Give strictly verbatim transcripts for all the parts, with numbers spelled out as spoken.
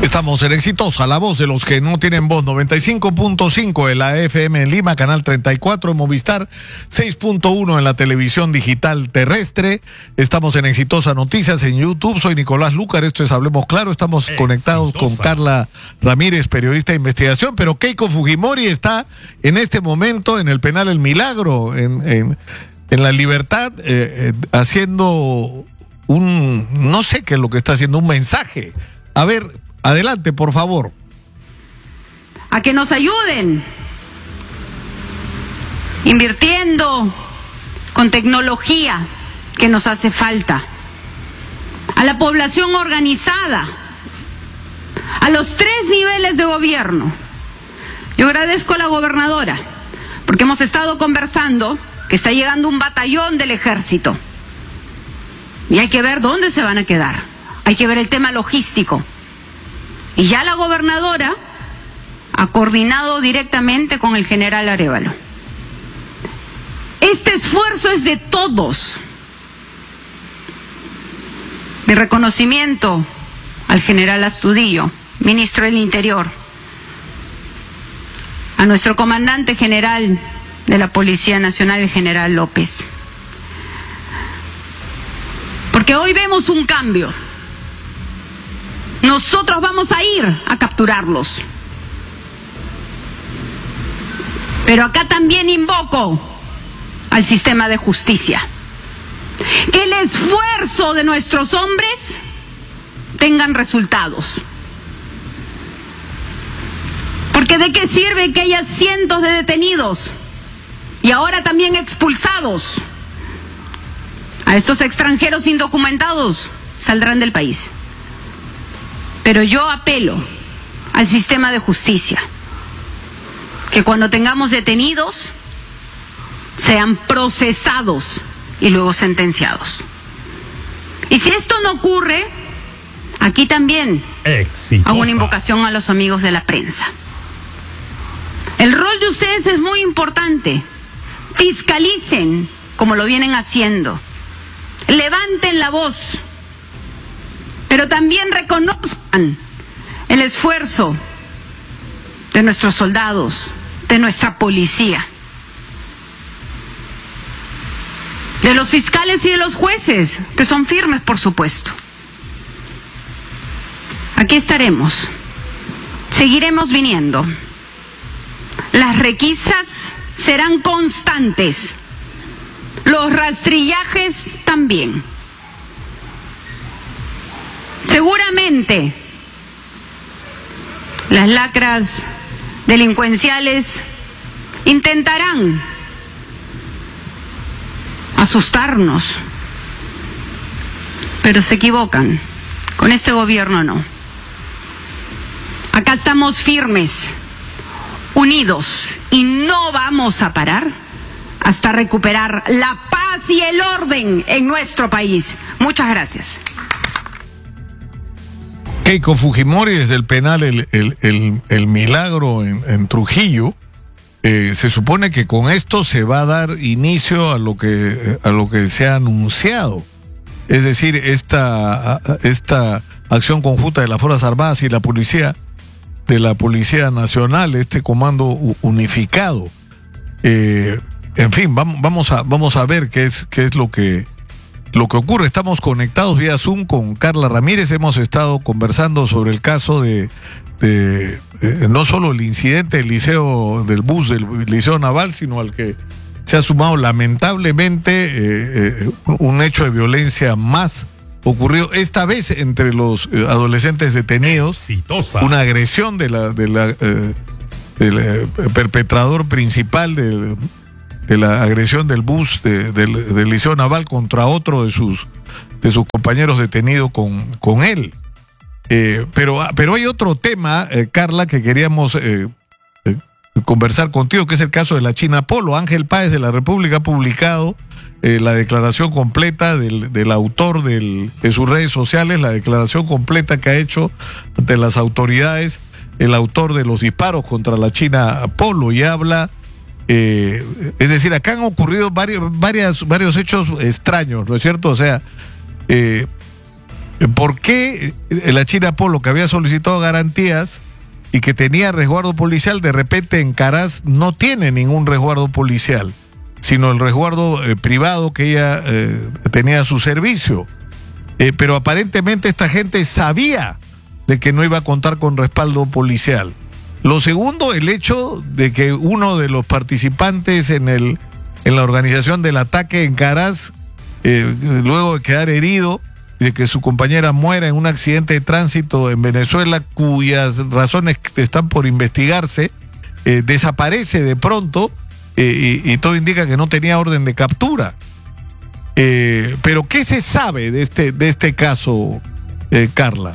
Estamos en Exitosa, la voz de los que no tienen voz, noventa y cinco punto cinco en la F M en Lima, canal treinta y cuatro en Movistar, seis punto uno en la televisión digital terrestre. Estamos en Exitosa Noticias en YouTube. Soy Nicolás Lucar, esto es Hablemos Claro. Estamos Exitosa. Conectados con Carla Ramírez, periodista de investigación, pero Keiko Fujimori está en este momento en el penal El Milagro, en, en, en La Libertad, eh, eh, haciendo un, no sé qué es lo que está haciendo, un mensaje. A ver, adelante, por favor. A que nos ayuden, invirtiendo con tecnología que nos hace falta, a la población organizada, a los tres niveles de gobierno. Yo agradezco a la gobernadora, porque hemos estado conversando que está llegando un batallón del ejército, y hay que ver dónde se van a quedar, hay que ver el tema logístico. Y ya la gobernadora ha coordinado directamente con el general Arévalo. Este esfuerzo es de todos. Mi reconocimiento al general Astudillo, ministro del Interior, a nuestro comandante general de la Policía Nacional, el general López. Porque hoy vemos un cambio. Nosotros vamos a ir a capturarlos. Pero acá también invoco al sistema de justicia. Que el esfuerzo de nuestros hombres tengan resultados. Porque ¿de qué sirve que haya cientos de detenidos y ahora también expulsados? A estos extranjeros indocumentados saldrán del país. Pero yo apelo al sistema de justicia, que cuando tengamos detenidos, sean procesados y luego sentenciados. Y si esto no ocurre, aquí también Exitosa. Hago una invocación a los amigos de la prensa. El rol de ustedes es muy importante. Fiscalicen como lo vienen haciendo. Levanten la voz. Pero también reconozcan el esfuerzo de nuestros soldados, de nuestra policía, de los fiscales y de los jueces, que son firmes, por supuesto. Aquí estaremos, seguiremos viniendo. Las requisas serán constantes, los rastrillajes también. Seguramente las lacras delincuenciales intentarán asustarnos, pero se equivocan. Con este gobierno no. Acá estamos firmes, unidos, y no vamos a parar hasta recuperar la paz y el orden en nuestro país. Muchas gracias. Keiko Fujimori, desde el penal El, el, el, el Milagro en, en Trujillo, eh, se supone que con esto se va a dar inicio a lo que, a lo que se ha anunciado. Es decir, esta, esta acción conjunta de las Fuerzas Armadas y la policía, de la Policía Nacional, este comando unificado. Eh, en fin, vamos, vamos, a, vamos a ver qué es, qué es lo que... Lo que ocurre. Estamos conectados vía Zoom con Carla Ramírez. Hemos estado conversando sobre el caso de, de eh, no solo el incidente del liceo, del bus del Liceo Naval, sino al que se ha sumado lamentablemente eh, eh, un hecho de violencia más ocurrido esta vez entre los eh, adolescentes detenidos. Exitosa. Una agresión de la, de la, eh, del eh, perpetrador principal del de la agresión del bus de, de, del Liceo Naval contra otro de sus de sus compañeros detenidos con, con él. Eh, pero, pero hay otro tema, eh, Carla, que queríamos eh, eh, conversar contigo, que es el caso de la China Polo. Ángel Páez de la República ha publicado eh, la declaración completa del, del autor del, de sus redes sociales, la declaración completa que ha hecho ante las autoridades el autor de los disparos contra la China Polo, y habla... Eh, es decir, acá han ocurrido varios, varias, varios hechos extraños, ¿no es cierto? O sea, eh, ¿Por qué la China Polo, que había solicitado garantías y que tenía resguardo policial, de repente en Caraz no tiene ningún resguardo policial, sino el resguardo eh, privado que ella eh, tenía a su servicio? Eh, pero aparentemente esta gente sabía de que no iba a contar con respaldo policial. Lo segundo, el hecho de que uno de los participantes en, el, en la organización del ataque en Caraz, eh, luego de quedar herido, de que su compañera muera en un accidente de tránsito en Venezuela, cuyas razones están por investigarse, eh, desaparece de pronto eh, y, y todo indica que no tenía orden de captura. Eh, pero ¿qué se sabe de este, de este caso, eh, Carla?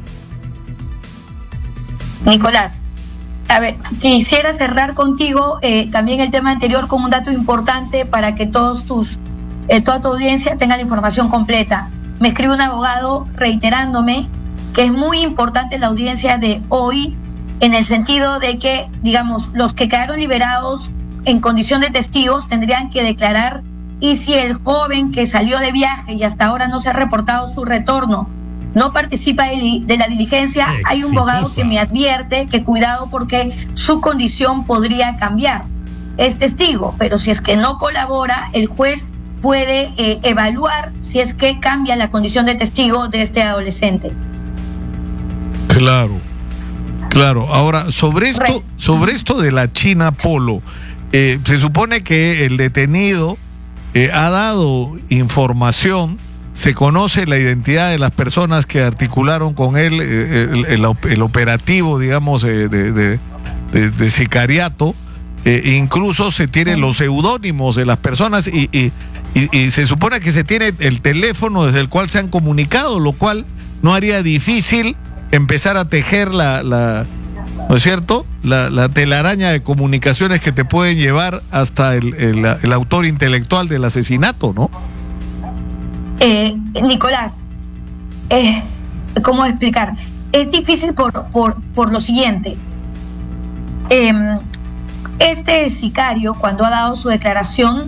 Nicolás, a ver, quisiera cerrar contigo eh, también el tema anterior con un dato importante para que todos tus, eh, toda tu audiencia tenga la información completa. Me escribe un abogado reiterándome que es muy importante la audiencia de hoy, en el sentido de que, digamos, los que quedaron liberados en condición de testigos tendrían que declarar, y si el joven que salió de viaje y hasta ahora no se ha reportado su retorno no participa de, de la diligencia, exitosa, hay un abogado que me advierte que cuidado porque su condición podría cambiar. Es testigo, pero si es que no colabora, el juez puede eh, evaluar si es que cambia la condición de testigo de este adolescente. Claro, claro. Ahora, sobre esto, sobre esto de la China Polo, eh, se supone que el detenido eh, ha dado información, se conoce la identidad de las personas que articularon con él eh, el, el, el operativo, digamos, eh, de, de, de, de sicariato, eh, incluso se tienen los seudónimos de las personas y, y Y, y se supone que se tiene el teléfono desde el cual se han comunicado, lo cual no haría difícil empezar a tejer la, la ¿no es cierto? La, la telaraña de comunicaciones que te pueden llevar hasta el, el, el autor intelectual del asesinato, ¿no? Eh, Nicolás, eh, ¿cómo explicar? Es difícil por, por, por lo siguiente. Eh, este sicario, cuando ha dado su declaración,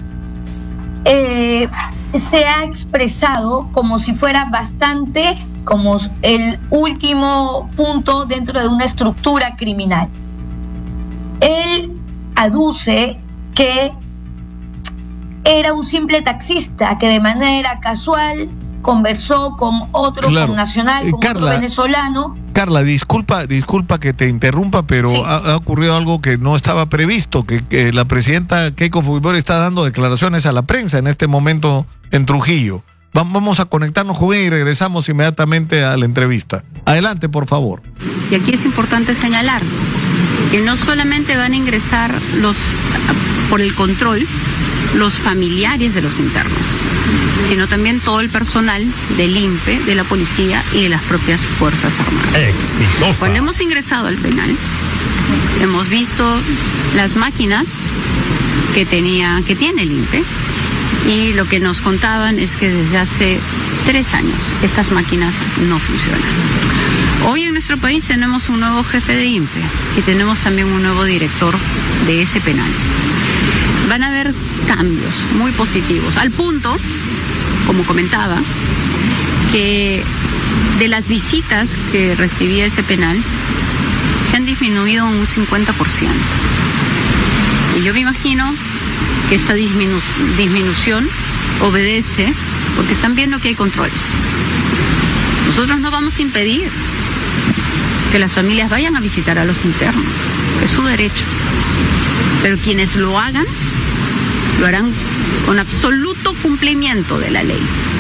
Eh, se ha expresado como si fuera bastante como el último punto dentro de una estructura criminal. Él aduce que era un simple taxista que de manera casual conversó con otro claro. connacional, con eh, Carla, otro venezolano. Carla, disculpa, disculpa que te interrumpa, pero sí. ha, ha ocurrido algo que no estaba previsto, que, que la presidenta Keiko Fujimori está dando declaraciones a la prensa en este momento en Trujillo. Vamos a conectarnos con ella y regresamos inmediatamente a la entrevista. Adelante, por favor. Y aquí es importante señalar que no solamente van a ingresar los por el control los familiares de los internos, sino también todo el personal del I N P E, de la policía y de las propias Fuerzas Armadas. Exitosa. Cuando hemos ingresado al penal, hemos visto las máquinas que tenía, que tiene el I N P E, y lo que nos contaban es que desde hace tres años estas máquinas no funcionan. Hoy en nuestro país tenemos un nuevo jefe de I N P E y tenemos también un nuevo director de ese penal. Van a haber cambios muy positivos, al punto, como comentaba, que de las visitas que recibía ese penal se han disminuido un cincuenta por ciento. Y yo me imagino que esta disminu disminución obedece porque están viendo que hay controles. Nosotros no vamos a impedir que las familias vayan a visitar a los internos, es su derecho, pero quienes lo hagan lo harán con absoluto cumplimiento de la ley.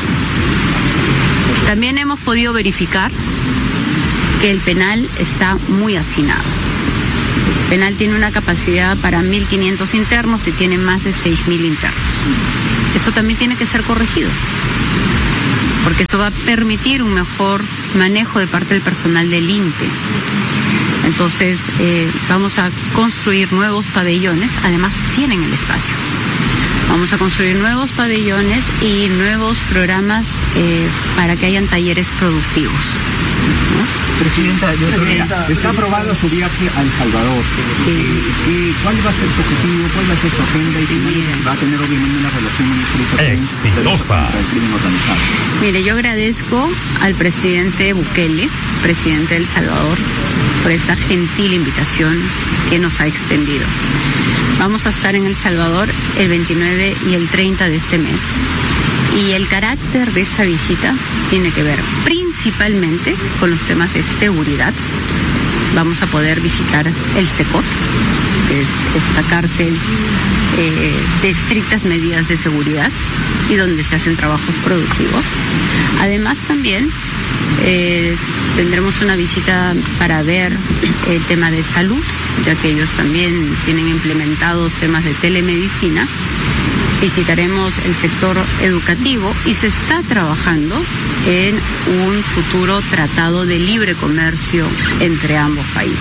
También hemos podido verificar que el penal está muy hacinado. El penal tiene una capacidad para mil quinientos internos y tiene más de seis mil internos. Eso también tiene que ser corregido, porque esto va a permitir un mejor manejo de parte del personal del I N P E. Entonces, eh, vamos a construir nuevos pabellones, además tienen el espacio. Vamos a construir nuevos pabellones y nuevos programas eh, para que hayan talleres productivos, ¿no? Presidenta, yo Presidenta, está aprobado su viaje a El Salvador. Sí. Eh, ¿Cuál va a ser su objetivo? ¿Cuál va a ser su agenda? Y sí. va a tener obviamente una relación muy exitosa contra el crimen organizado. Mire, yo agradezco al presidente Bukele, presidente de El Salvador, por esta gentil invitación que nos ha extendido. Vamos a estar en El Salvador el veintinueve y el treinta de este mes. Y el carácter de esta visita tiene que ver principalmente con los temas de seguridad. Vamos a poder visitar el SECOT, que es esta cárcel eh, de estrictas medidas de seguridad y donde se hacen trabajos productivos. Además también eh, tendremos una visita para ver el tema de salud, ya que ellos también tienen implementados temas de telemedicina. Visitaremos el sector educativo y se está trabajando en un futuro tratado de libre comercio entre ambos países.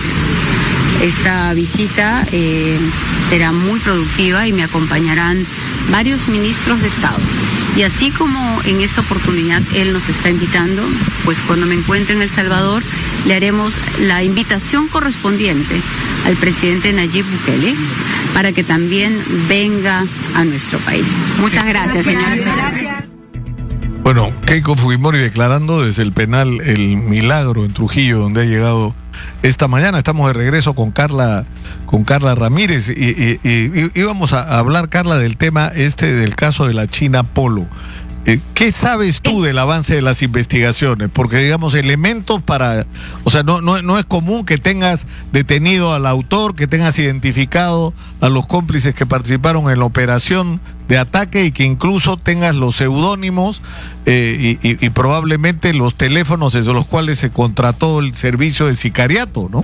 Esta visita eh, será muy productiva y me acompañarán varios ministros de Estado. Y así como en esta oportunidad él nos está invitando, pues cuando me encuentre en El Salvador le haremos la invitación correspondiente al presidente Nayib Bukele para que también venga a nuestro país. Muchas gracias, señora. Bueno, Keiko Fujimori declarando desde el penal El Milagro en Trujillo, donde ha llegado esta mañana. Estamos de regreso con Carla, con Carla Ramírez y, y, y, y íbamos a hablar, Carla, del tema este del caso de la China Polo. Eh, ¿Qué sabes tú del avance de las investigaciones? Porque, digamos, elementos para... O sea, no, no, no es común que tengas detenido al autor, que tengas identificado a los cómplices que participaron en la operación de ataque y que incluso tengas los seudónimos eh, y, y, y probablemente los teléfonos desde los cuales se contrató el servicio de sicariato, ¿no?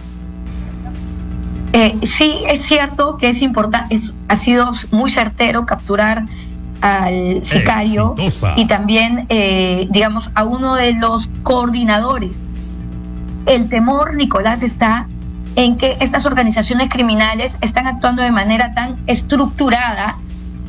Eh, sí, es cierto que es importante, es, ha sido muy certero capturar al sicario exitosa. Y también, eh, digamos, a uno de los coordinadores. El temor, Nicolás, está en que estas organizaciones criminales están actuando de manera tan estructurada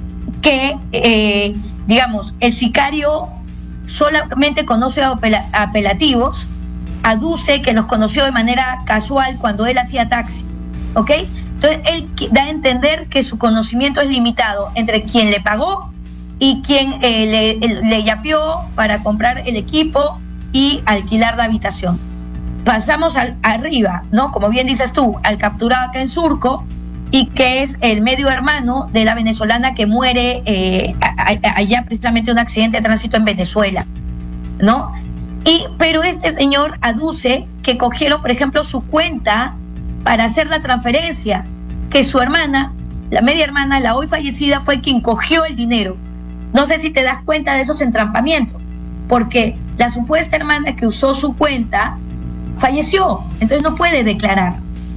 que, eh, digamos, el sicario solamente conoce apelativos, aduce que los conoció de manera casual cuando él hacía taxi, ¿ok? Entonces, él da a entender que su conocimiento es limitado entre quien le pagó y quien eh, le, le yapeó para comprar el equipo y alquilar la habitación. Pasamos al, arriba, ¿no? Como bien dices tú, al capturado acá en Surco, y que es el medio hermano de la venezolana que muere eh, a, a, allá precisamente en un accidente de tránsito en Venezuela, ¿no? Y, pero este señor aduce que cogieron, por ejemplo, su cuenta para hacer la transferencia, que su hermana, la media hermana, la hoy fallecida, fue quien cogió el dinero. No sé si te das cuenta de esos entrampamientos, porque la supuesta hermana que usó su cuenta falleció, entonces no puede declarar,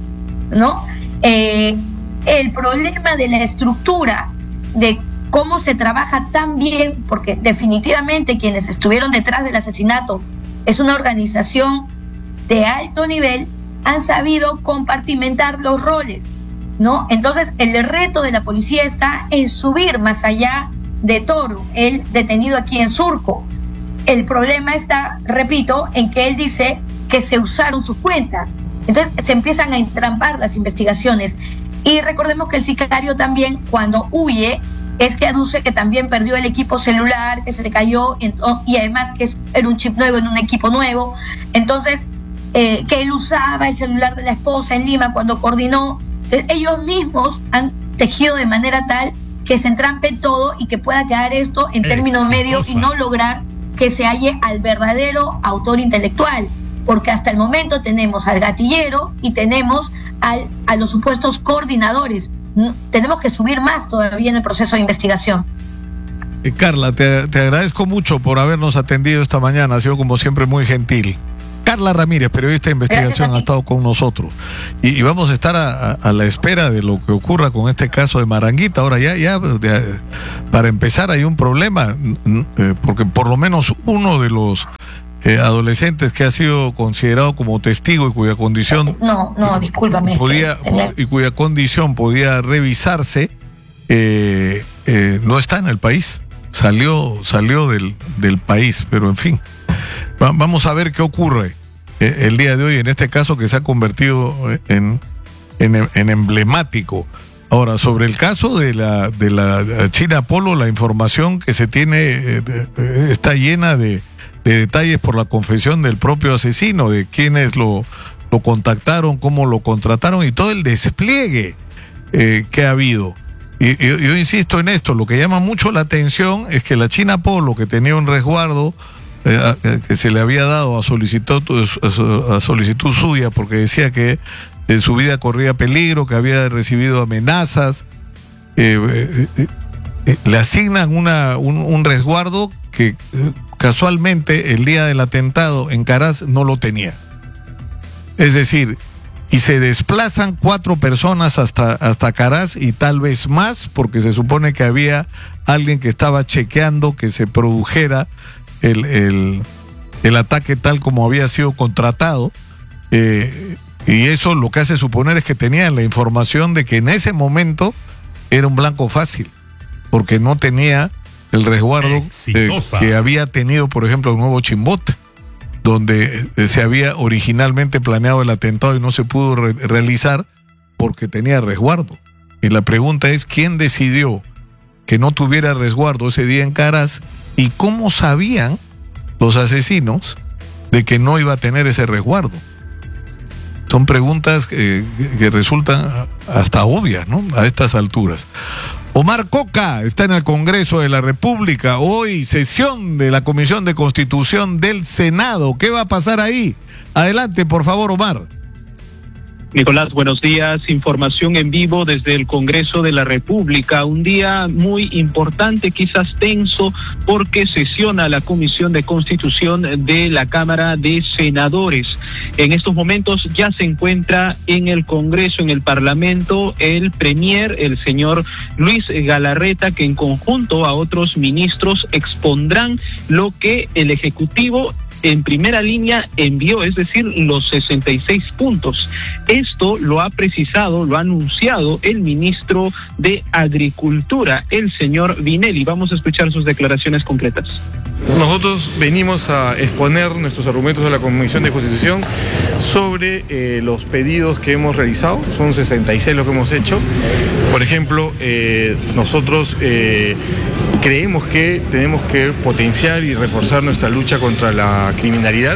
¿no? Eh, el problema de la estructura, de cómo se trabaja tan bien, porque definitivamente quienes estuvieron detrás del asesinato es una organización de alto nivel, han sabido compartimentar los roles, ¿no? Entonces el reto de la policía está en subir más allá de Toro, el detenido aquí en Surco. El problema está, repito, en que él dice que se usaron sus cuentas. Entonces se empiezan a entrampar las investigaciones. Y recordemos que el sicario también, cuando huye, es que aduce que también perdió el equipo celular, que se le cayó, y además que era un chip nuevo en un equipo nuevo. Entonces, eh, que él usaba el celular de la esposa en Lima cuando coordinó. Entonces, ellos mismos han tejido de manera tal que se entrampe todo y que pueda quedar esto en términos medios y no lograr que se halle al verdadero autor intelectual, porque hasta el momento tenemos al gatillero y tenemos al, a los supuestos coordinadores. Tenemos que subir más todavía en el proceso de investigación. Eh, Carla, te, te agradezco mucho por habernos atendido esta mañana, ha sido como siempre muy gentil. Carla Ramírez, periodista de investigación, ha estado con nosotros y, y vamos a estar a, a, a la espera de lo que ocurra con este caso de Maranguita. Ahora ya, ya de, para empezar hay un problema, eh, porque por lo menos uno de los eh, adolescentes que ha sido considerado como testigo y cuya condición no, no, discúlpame, podía, tenía... y cuya condición podía revisarse, eh, eh, no está en el país, salió, salió del, del país, pero en fin, va, vamos a ver qué ocurre eh, el día de hoy en este caso que se ha convertido en, en, en emblemático. Ahora, sobre el caso de la, de la China Polo, la información que se tiene eh, de, está llena de, de detalles por la confesión del propio asesino, de quienes lo, lo contactaron, cómo lo contrataron y todo el despliegue eh, que ha habido. Y yo, yo insisto en esto, lo que llama mucho la atención es que la China Polo, que tenía un resguardo eh, que se le había dado a solicitud, a solicitud suya, porque decía que en su vida corría peligro, que había recibido amenazas, eh, eh, eh, le asignan una, un, un resguardo que eh, casualmente el día del atentado en Caraz no lo tenía. Es decir, y se desplazan cuatro personas hasta, hasta Caraz y tal vez más, porque se supone que había alguien que estaba chequeando que se produjera el, el, el ataque tal como había sido contratado. Eh, Y eso lo que hace suponer es que tenían la información de que en ese momento era un blanco fácil, porque no tenía el resguardo eh, que había tenido, por ejemplo, el Nuevo Chimbote, donde eh, se había originalmente planeado el atentado y no se pudo re realizar porque tenía resguardo. Y la pregunta es, ¿quién decidió que no tuviera resguardo ese día en Caraz? ¿Y cómo sabían los asesinos de que no iba a tener ese resguardo? Son preguntas que, que resultan hasta obvias, ¿no? A estas alturas. Omar Coca está en el Congreso de la República. Hoy sesión de la Comisión de Constitución del Senado. ¿Qué va a pasar ahí? Adelante, por favor, Omar. Nicolás, buenos días. Información en vivo desde el Congreso de la República. Un día muy importante, quizás tenso, porque sesiona la Comisión de Constitución de la Cámara de Senadores. En estos momentos ya se encuentra en el Congreso, en el Parlamento, el Premier, el señor Luis Galarreta, que en conjunto a otros ministros expondrán lo que el Ejecutivo en primera línea envió, es decir, los sesenta y seis puntos. Esto lo ha precisado, lo ha anunciado el ministro de Agricultura, el señor Vinelli. Vamos a escuchar sus declaraciones completas. Nosotros venimos a exponer nuestros argumentos a la Comisión de Constitución sobre eh, los pedidos que hemos realizado. Son sesenta y seis los que hemos hecho. Por ejemplo, eh, nosotros eh, creemos que tenemos que potenciar y reforzar nuestra lucha contra la criminalidad,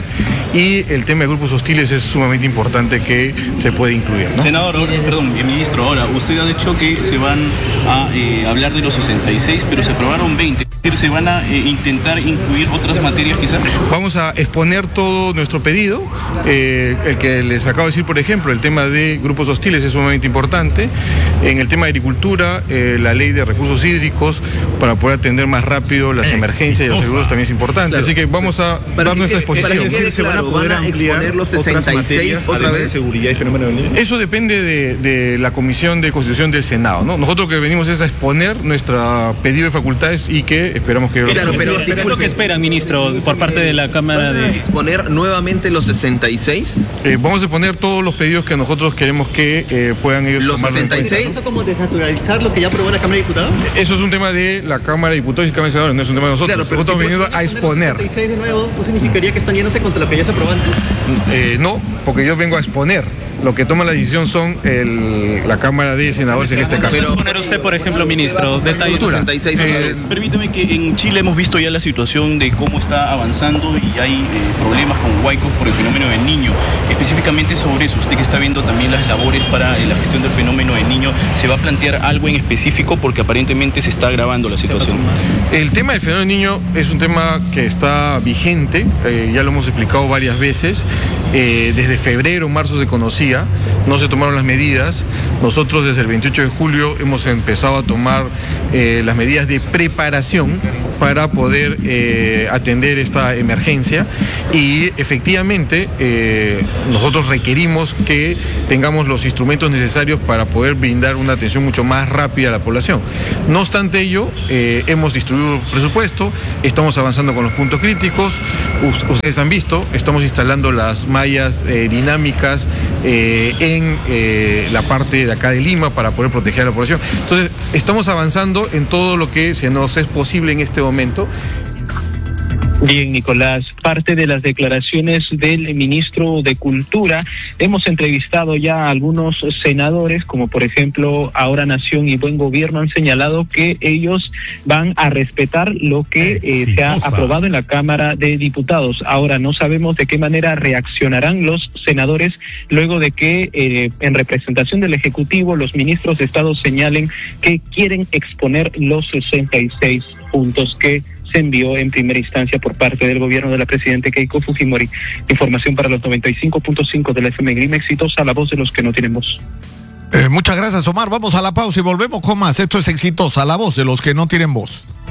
y el tema de grupos hostiles es sumamente importante que se pueda incluir, ¿no? Senador, ahora, perdón, ministro, ahora usted ha dicho que se van a eh, hablar de los sesenta y seis, pero se aprobaron veinte. ¿Se van a eh, intentar incluir otras materias quizás? Vamos a exponer todo nuestro pedido. Eh, el que les acabo de decir, por ejemplo, el tema de grupos hostiles es sumamente importante. En el tema de agricultura, eh, la ley de recursos hídricos para poder atender más rápido las emergencias y los seguros también es importante. Claro. Así que vamos a para dar nuestra exposición. Para que se van a poder van a ampliar los sesenta y seis otra vez. De seguridad y fenómeno del niño. Eso depende de, de la Comisión de Constitución del Senado, ¿no? Nosotros lo que venimos es a exponer nuestro pedido de facultades y que esperamos que... Claro, pero, pero es lo que esperan, ministro, por parte de la Cámara de... ¿Exponer nuevamente los sesenta y seis? Eh, vamos a exponer todos los pedidos que nosotros queremos que eh, puedan ellos tomar. ¿Los sesenta y seis? ¿Es como desnaturalizar lo que ya aprobó la Cámara de Diputados? Eso es un tema de la Cámara de Diputados y Cámara de Senadores, no es un tema de nosotros. Claro, pero nosotros si venido a exponer. sesenta y seis de nuevo, ¿no significaría que están yéndose contra lo que ya se aprobó antes? Eh, no, porque yo vengo a exponer. Lo que toma la decisión son el, la Cámara de Senadores en este caso. Pero exponer usted, por ejemplo, ministro, detalles. sesenta y seis. Eh, Permítame que en Chile hemos visto ya la situación de cómo está avanzando y hay eh, problemas con huaicos por el fenómeno del Niño. Específicamente sobre eso, usted que está viendo también las labores para eh, la gestión del fenómeno del Niño, ¿se va a plantear algo en específico? Porque aparentemente se está agravando la situación. El tema del fenómeno del Niño es un tema que está vigente, eh, ya lo hemos explicado varias veces. Eh, desde febrero, marzo se conocía, no se tomaron las medidas. Nosotros desde el veintiocho de julio hemos empezado a tomar eh, las medidas de preparación para poder eh, atender esta emergencia, y efectivamente eh, nosotros requerimos que tengamos los instrumentos necesarios para poder brindar una atención mucho más rápida a la población. No obstante ello, eh, hemos distribuido presupuesto, estamos avanzando con los puntos críticos. Ustedes han visto, estamos instalando las mallas eh, dinámicas eh, en eh, la parte de acá de Lima para poder proteger a la población. Entonces, estamos avanzando en todo lo que se nos es posible en este momento. Bien, Nicolás, parte de las declaraciones del ministro de Cultura, hemos entrevistado ya a algunos senadores, como por ejemplo Ahora Nación y Buen Gobierno, han señalado que ellos van a respetar lo que eh, se ha aprobado en la Cámara de Diputados. Ahora, no sabemos de qué manera reaccionarán los senadores luego de que eh, en representación del Ejecutivo los ministros de Estado señalen que quieren exponer los sesenta y seis puntos que se envió en primera instancia por parte del gobierno de la presidenta Keiko Fujimori. Información para los noventa y cinco punto cinco de la F M Lima, exitosa, la voz de los que no tienen voz. Eh, muchas gracias, Omar. Vamos a la pausa y volvemos con más. Esto es Exitosa, la voz de los que no tienen voz.